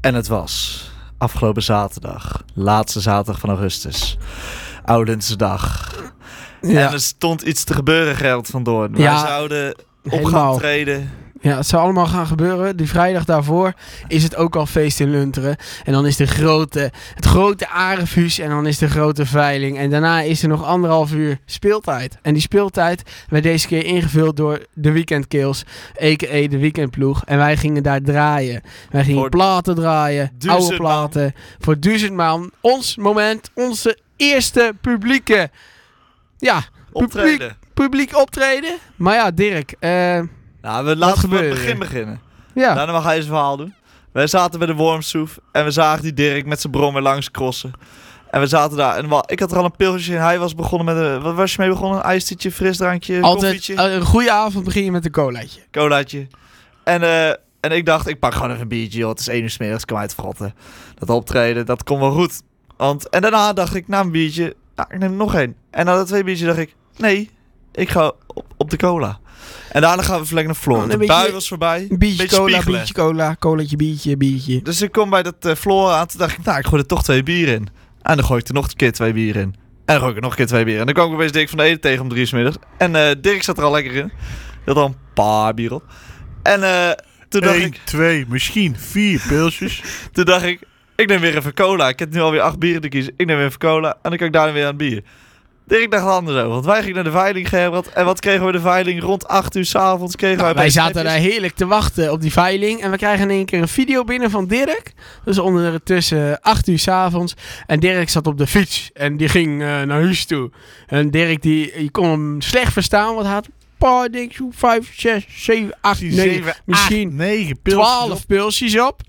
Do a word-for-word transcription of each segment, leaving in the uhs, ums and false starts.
En het was afgelopen zaterdag, laatste zaterdag van augustus, Oudensdag. Ja. En er stond iets te gebeuren, Gerald van Doorn. Wij Ja, zouden op helemaal. gaan treden. Ja, het zou allemaal gaan gebeuren. Die vrijdag daarvoor is het ook al feest in Lunteren. En dan is de grote, het grote Arevuus en dan is de grote veiling. En daarna is er nog anderhalf uur speeltijd. En die speeltijd werd deze keer ingevuld door de Weekend Kills, a k a de weekendploeg. En wij gingen daar draaien. Wij gingen Voor platen draaien, duizend oude platen. Voor duizend man. Ons moment, onze eerste publieke, ja, Optreden. Publiek, publiek optreden. Maar ja, Dirk, eh... Nou, we laten we gebeurde het begin er? beginnen. ja. Daarna mag hij zijn verhaal doen. Wij zaten bij de Wormsoef en we zagen die Dirk met zijn brommer langs crossen. En we zaten daar en wa- ik had er al een pilsje in. Hij was begonnen met een... Wat was je mee begonnen? Een ijstietje, frisdrankje, Altijd koffietje, uh, een goede avond begin je met een colaatje. colaatje. En, uh, en ik dacht, ik pak gewoon even een biertje, joh. Het is één uur 's middags, kan mij het verrotten. Dat optreden, dat komt wel goed. Want, en daarna dacht ik, na een biertje, nou, ik neem er nog één. En na dat twee biertjes dacht ik, nee, ik ga op, op de cola. En daarna gaan we verlengen naar Floor. Oh, De een beetje- bui was voorbij. Een biertje cola, spiegelen. biertje cola, colaatje, biertje, biertje. Dus ik kom bij dat uh, Floor aan. Toen dacht ik, nou, ik gooi er toch twee bier in. En dan gooi ik er nog een keer twee bier in. En dan gooi ik er nog een keer twee bier in. En dan kwam ik opeens Dirk van de Ede tegen om drie uur 's middags. En uh, Dirk zat er al lekker in. Die had al een paar bier op. En uh, toen dacht Eén, ik, twee, misschien vier pilsjes. toen dacht ik, ik neem weer even cola. Ik heb nu alweer acht bieren te kiezen. Ik neem even cola. En dan kan ik daarna weer aan het bier. Dirk dacht anders over. Want wij gingen naar de veiling, Gerard. En wat kregen we de veiling? Rond acht uur 's avonds kregen Nou, wij... wij bij zaten daar snipjes. heerlijk te wachten op die veiling. En we krijgen in één keer een video binnen van Dirk. Dus ondertussen acht uur 's avonds. En Dirk zat op de fiets. En die ging uh, naar huis toe. En Dirk, die, je kon hem slecht verstaan. Want hij had een paar, denk ik, vijf, zes, zeven, acht, negen, Zeven, misschien acht, negen pilsjes. twaalf pilsjes op.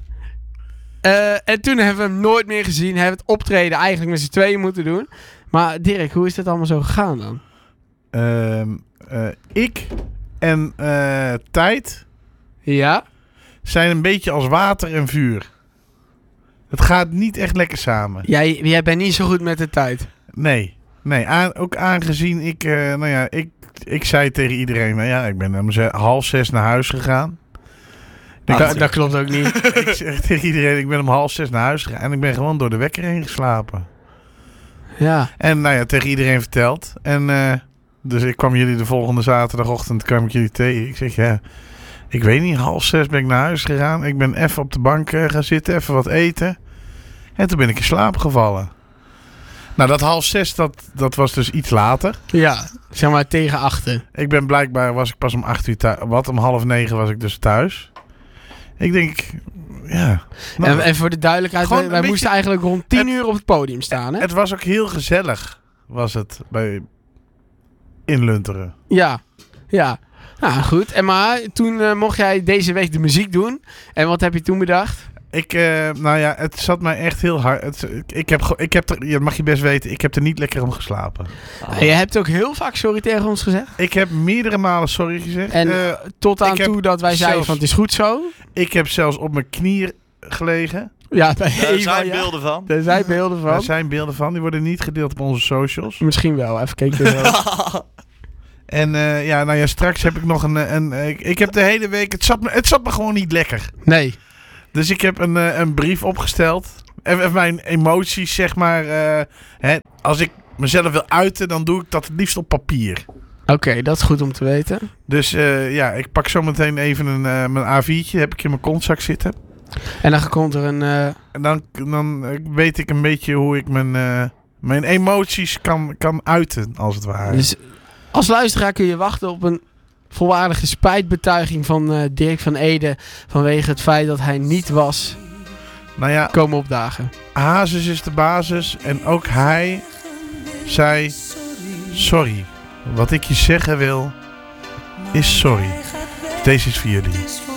Uh, en toen hebben we hem nooit meer gezien. Hebben we het optreden eigenlijk met z'n tweeën moeten doen. Maar Dirk, hoe is dat allemaal zo gegaan dan? Ehm, eh, ik en eh, tijd Ja? zijn een beetje als water en vuur. Het gaat niet echt lekker samen. Jij, jij bent niet zo goed met de tijd. Nee, nee aan, ook aangezien ik, eh, nou ja, ik, ik zei tegen iedereen, nou ja, ik ben om ze- half zes naar huis gegaan. Ik, Dat, dat klopt ook niet. ik zeg tegen iedereen, ik ben om half zes naar huis gegaan en ik ben gewoon door de wekker heen geslapen. Ja. En nou ja, tegen iedereen verteld. En uh, dus ik kwam jullie de volgende zaterdagochtend, kwam ik jullie tegen. Ik zeg, ja, ik weet niet, half zes ben ik naar huis gegaan. Ik ben even op de bank uh, gaan zitten, even wat eten. En toen ben ik in slaap gevallen. Nou, dat half zes, dat, dat was dus iets later. Ja, zeg maar tegen achten. Ik ben blijkbaar, was ik pas om acht uur thuis. Wat, om half negen was ik dus thuis. Ik denk, ja. Nou, En, en voor de duidelijkheid, Gewoon wij, wij een beetje- moesten eigenlijk rond tien het- uur op het podium staan, hè? het was ook heel gezellig, was het, bij, in Lunteren. Ja, ja. Nou, goed. En maar toen uh, mocht jij deze week de muziek doen. En wat heb je toen bedacht? Ik, uh, nou ja, het zat mij echt heel hard. Het, ik heb, ge- ik heb er, ja, mag je best weten, ik heb er niet lekker om geslapen. Oh. En je hebt ook heel vaak sorry tegen ons gezegd. Ik heb meerdere malen sorry gezegd. En Uh, tot aan ik heb toe dat wij zeiden zelfs- van het is goed zo. ik heb zelfs op mijn knieën gelegen. Ja, bij Daar Eva, zijn ja. beelden van. Daar zijn beelden van. Daar zijn beelden van, die worden niet gedeeld op onze socials. Misschien wel, even kijken. Zo. En uh, ja, nou ja, straks heb ik nog een... een, een ik, ik heb de hele week... Het zat, me, het zat me gewoon niet lekker. Nee. Dus ik heb een, uh, een brief opgesteld. En, en mijn emoties, zeg maar... Uh, hè, als ik mezelf wil uiten, dan doe ik dat het liefst op papier. Oké, okay, dat is goed om te weten. Dus uh, ja, ik pak zo meteen even een, uh, mijn A viertje. Heb ik in mijn kontzak zitten. En dan komt er een... Uh... En dan, dan weet ik een beetje hoe ik mijn, uh, mijn emoties kan, kan uiten, als het ware. Dus als luisteraar kun je wachten op een volwaardige spijtbetuiging van uh, Dirk van Ede vanwege het feit dat hij niet was Nou ja, komen opdagen. Hazes is de basis en ook hij zei sorry. Wat ik je zeggen wil is sorry. Deze is voor jullie.